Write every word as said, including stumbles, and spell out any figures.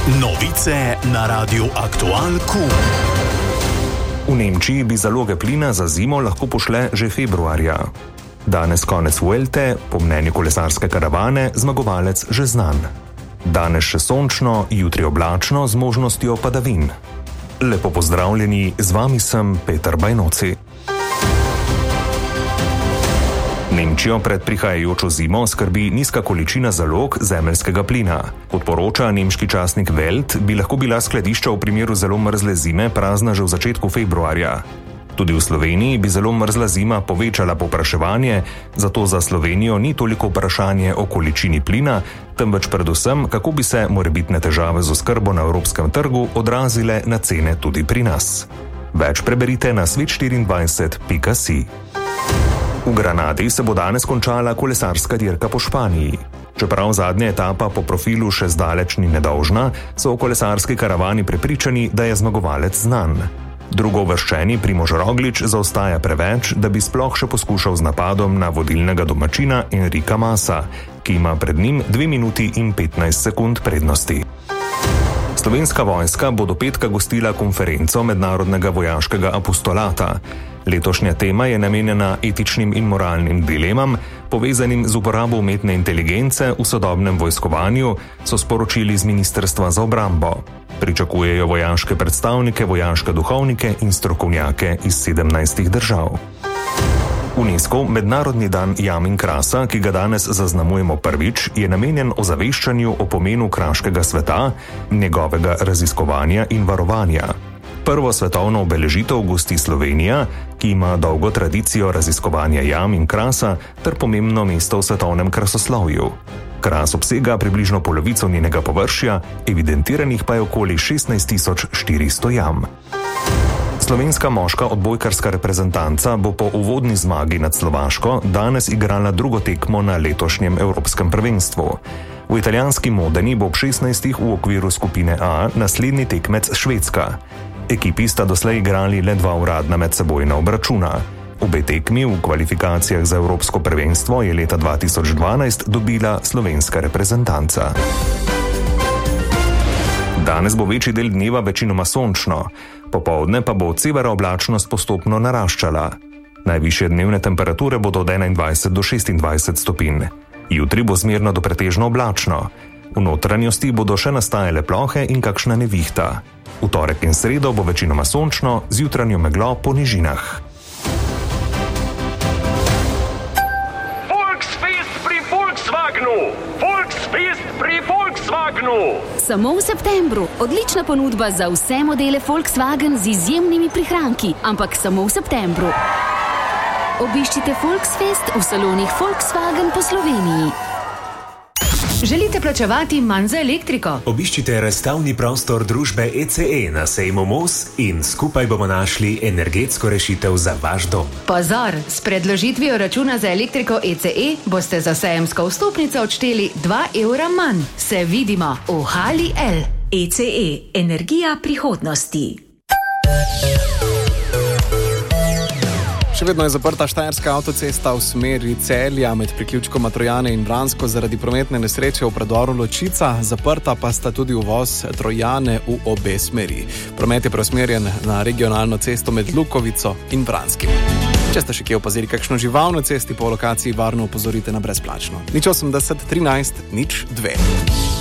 Novice na Radiu Aktual Q. V Nemčiji bi zaloge plina za zimo lahko pošle že februarja. Danes konec Vuelte, po mnenju kolesarske karavane, zmagovalec že znan. Danes še sončno, jutri oblačno z možnostjo padavin. Lepo pozdravljeni, z vami sem Peter Bajnoci. Nemčijo pred prihajajočo zimo skrbi nizka količina zalog zemeljskega plina. Kot poroča nemški časnik Welt, bi lahko bila skladišča v primeru zelo mrzle zime prazna že v začetku februarja. Tudi v Sloveniji bi zelo mrzla zima povečala povpraševanje, zato za Slovenijo ni toliko vprašanje o količini plina, temveč predvsem, kako bi se morebitne težave z oskrbo na evropskem trgu odrazile na cene tudi pri nas. Več preberite na svet štiriindvajset pika si. V Granadi se bo danes končala kolesarska dirka po Španiji. Čeprav zadnja etapa po profilu še zdaleč ni nedolžna, so v kolesarski karavani prepričani, da je zmagovalec znan. Drugouvrščeni Primož Roglič zaostaja preveč, da bi sploh še poskušal z napadom na vodilnega domačina Enrika Masa, ki ima pred njim dve minuti in petnajst sekund prednosti. Slovenska vojska bo do petka gostila konferenco Mednarodnega vojaškega apostolata. Letošnja tema je namenjena etičnim in moralnim dilemam, povezanim z uporabo umetne inteligence v sodobnem vojskovanju, so sporočili z Ministrstva za obrambo. Pričakujejo vojaške predstavnike, vojaške duhovnike in strokovnjake iz sedemnajstih držav. UNESCO Mednarodni dan jam in krasa, ki ga danes zaznamujemo prvič, je namenjen ozaveščanju o pomenu kraškega sveta, njegovega raziskovanja in varovanja. Prvo svetovno obeležitev gosti Slovenija, ki ima dolgo tradicijo raziskovanja jam in krasa ter pomembno mesto v svetovnem krasoslovju. Kras obsega približno polovico njenega površja, evidentiranih pa je okoli šestnajst tisoč štiristo jam. Slovenska moška odbojkarska reprezentanca bo po uvodni zmagi nad Slovaško danes igrala drugo tekmo na letošnjem evropskem prvenstvu. V italijanski Modeni bo ob šestnajstih v okviru skupine A naslednji tekmec Švedska. Ekipi sta doslej igrali le dva uradna medsebojna obračuna. Obe tekmi v kvalifikacijah za evropsko prvenstvo je leta dva tisoč dvanajst dobila slovenska reprezentanca. Danes bo večji del dneva večinoma sončno, popoldne pa bo od severa oblačnost postopno naraščala. Najvišje dnevne temperature bodo od enaindvajset do šestindvajset stopinj. Jutri bo zmerno do pretežno oblačno. V notranjosti bodo še nastajale plohe in kakšna nevihta. V torek in sredo bo večinoma sončno, z jutranjo meglo po nižinah. Volksfest pri Volkswagenu! Volksfest pri Volkswagenu! Samo v septembru. Odlična ponudba za vse modele Volkswagen z izjemnimi prihranki, ampak samo v septembru. Obiščite Volksfest v salonih Volkswagen po Sloveniji. Želite plačevati manj za elektriko? Obiščite razstavni prostor družbe E C E na sejmu Mos in skupaj bomo našli energetsko rešitev za vaš dom. Pozor, s predložitvijo računa za elektriko E C E boste za sejemsko vstopnico odšteli dva evra manj. Se vidimo v Hali L. E C E, energija prihodnosti. Še vedno je zaprta štajerska avtocesta v smeri Celja med priključkoma Trojane in Vransko zaradi prometne nesreče v predoru Ločica, zaprta pa sta tudi uvoz Trojane v obe smeri. Promet je preusmerjen na regionalno cesto med Lukovico in Vranskim. Če ste še kje opazili kakšno žival na cesti, po lokaciji varno opozorite na brezplačno. nič osemdeset trinajst nič dve.